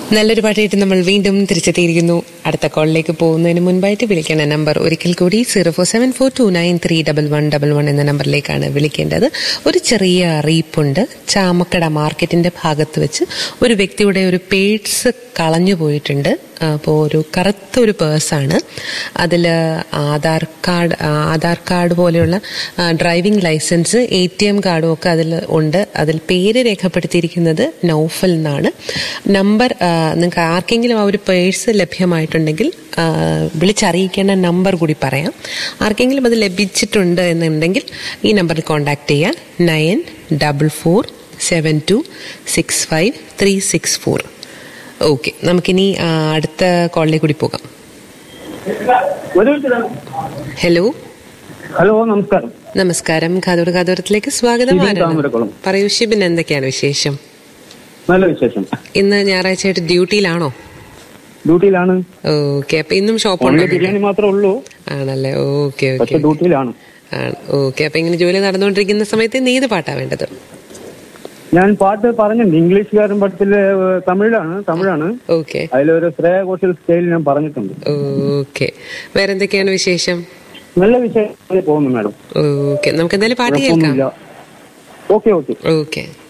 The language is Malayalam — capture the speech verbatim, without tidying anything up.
നല്ലൊരു പാട്ടായിട്ട് നമ്മൾ വീണ്ടും തിരിച്ചെത്തിയിരിക്കുന്നു. അടുത്ത കോളിലേക്ക് പോകുന്നതിന് മുൻപായിട്ട് വിളിക്കേണ്ട നമ്പർ ഒരിക്കൽ കൂടി zero four seven four to nine three double one double one എന്ന നമ്പറിലേക്കാണ് വിളിക്കേണ്ടത്. ഒരു ചെറിയ അറിയിപ്പുണ്ട്. ചാമക്കട മാർക്കറ്റിന്റെ ഭാഗത്ത് വെച്ച് ഒരു വ്യക്തിയുടെ ഒരു പേഴ്സ് കളഞ്ഞു പോയിട്ടുണ്ട്. അപ്പോൾ ഒരു കറുത്ത ഒരു പേഴ്സാണ്. അതിൽ ആധാർ കാർഡ് ആധാർ കാർഡ് പോലെയുള്ള driving licence, A T M കാർഡും ഒക്കെ അതിൽ ഉണ്ട്. അതിൽ പേര് രേഖപ്പെടുത്തിയിരിക്കുന്നത് നൗഫൽ എന്നാണ്. നമ്പർ നിങ്ങൾക്ക് ആർക്കെങ്കിലും ആ ഒരു പേഴ്സ് ലഭ്യമായിട്ടുണ്ടെങ്കിൽ വിളിച്ചറിയിക്കേണ്ട നമ്പർ കൂടി പറയാം. ആർക്കെങ്കിലും അത് ലഭിച്ചിട്ടുണ്ട് എന്നുണ്ടെങ്കിൽ ഈ നമ്പറിൽ കോൺടാക്ട് ചെയ്യാം. Nine double four seven to six five three six four. Okay, നമുക്കിനി അടുത്ത കോളിലേക്ക് കൂടി പോകാം. ഹലോ ഹലോ നമസ്കാരം. നമസ്കാരം. കാതോട് കാതോരത്തിലേക്ക് സ്വാഗതം. പറയൂ ഷിബിൻ, എന്തൊക്കെയാണ് വിശേഷം? നല്ല വിശേഷം. ഇന്ന് ഞായറാഴ്ചയായിട്ട് ഡ്യൂട്ടിയിലാണോ? ഡ്യൂട്ടിയിലാണ്. ഓക്കെ, അപ്പൊ ഇന്നും ഷോപ്പുണ്ട്? ബിരിയാണി മാത്രമേ ഉള്ളൂ. ആണല്ലേ? Okay okay, ഡ്യൂട്ടിയിലാണ്. ഓക്കെ. അപ്പൊ ഇങ്ങനെ ജോലി നടന്നുകൊണ്ടിരിക്കുന്ന സമയത്ത് നീ ഏത് പാട്ടാ വേണ്ടത്? ഞാൻ പാട്ട് പറഞ്ഞിട്ടുണ്ട്. ഇംഗ്ലീഷുകാരൻ പടത്തില് തമിഴിലാണ് തമിഴാണ് ഓക്കെ. അതിലൊരു ശ്രേയ ഘോഷൽ സ്റ്റൈൽ ഞാൻ പറഞ്ഞിട്ടുണ്ട്. ഓക്കെ, വേറെന്തൊക്കെയാണ് വിശേഷം? നല്ല വിശേഷം പോകുന്നു മാഡം. ഓക്കെ, നമുക്ക് എന്തായാലും പാട്ട് കേൾക്കാം. Okay okay okay.